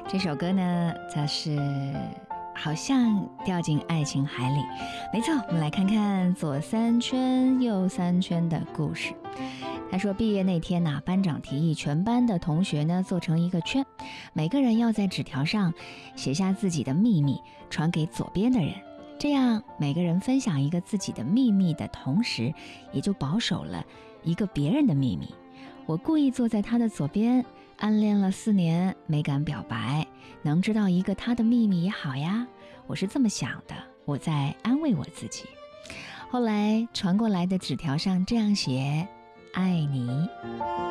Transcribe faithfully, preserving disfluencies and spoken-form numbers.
这首歌呢，则是好像掉进爱情海里。没错，我们来看看左三圈右三圈的故事。他说毕业那天呢、啊，班长提议全班的同学呢做成一个圈，每个人要在纸条上写下自己的秘密，传给左边的人，这样每个人分享一个自己的秘密的同时，也就保守了一个别人的秘密。我故意坐在他的左边，暗恋了四年没敢表白，能知道一个他的秘密也好呀，我是这么想的，我在安慰我自己。后来传过来的纸条上这样写：爱你。